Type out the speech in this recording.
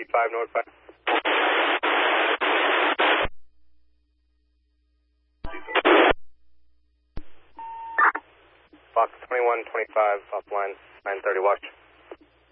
5 north 5. Fox 2125 offline 930 watch.